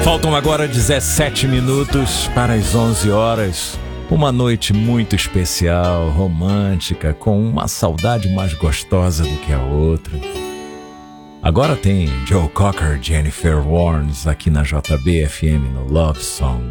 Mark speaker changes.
Speaker 1: Faltam agora 17 minutos para as 11 horas. Uma noite muito especial, romântica, com uma saudade mais gostosa do que a outra. Agora tem Joe Cocker, Jennifer Warnes aqui na JB FM no Love Song.